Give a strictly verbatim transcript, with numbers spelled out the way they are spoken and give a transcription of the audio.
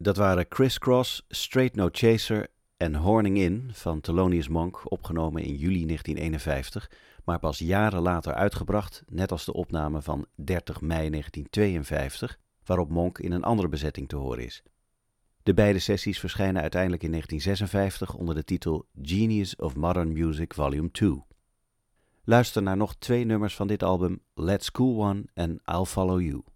Dat waren Criss Cross, Straight No Chaser en Horning In van Thelonious Monk, opgenomen in juli negentien eenenvijftig, maar pas jaren later uitgebracht, net als de opname van dertig mei negentien tweeënvijftig, waarop Monk in een andere bezetting te horen is. De beide sessies verschijnen uiteindelijk in negentien zesenvijftig onder de titel Genius of Modern Music Volume twee. Luister naar nog twee nummers van dit album, Let's Cool One en I'll Follow You.